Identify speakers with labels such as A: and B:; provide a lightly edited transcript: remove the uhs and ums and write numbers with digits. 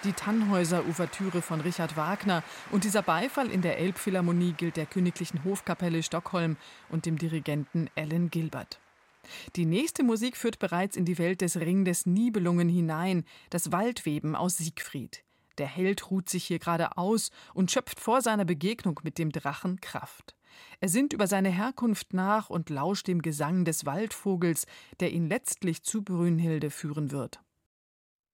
A: die Tannhäuser-Ouvertüre von Richard Wagner. Und dieser Beifall in der Elbphilharmonie gilt der Königlichen Hofkapelle Stockholm und dem Dirigenten Alan Gilbert. Die nächste Musik führt bereits in die Welt des Ring des Nibelungen hinein, das Waldweben aus Siegfried. Der Held ruht sich hier gerade aus und schöpft vor seiner Begegnung mit dem Drachen Kraft. Er sinnt über seine Herkunft nach und lauscht dem Gesang des Waldvogels, der ihn letztlich zu Brünnhilde führen wird.